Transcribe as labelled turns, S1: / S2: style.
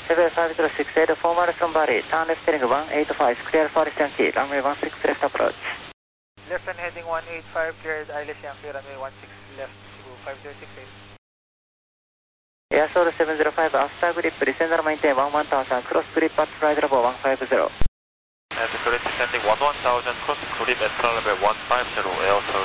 S1: 75068 formal from Bali, turn left heading 185, clear for Alice Yankee, runway 16 left approach.
S2: Left and heading 185, cleared Alice Yankee, runway 16 left, Cebu 5068.
S1: Airsold 705, after grip, descender maintain 11000, cross grip at flight level 150.
S3: And grip descending 11000, cross grip at flight level 150, Airsold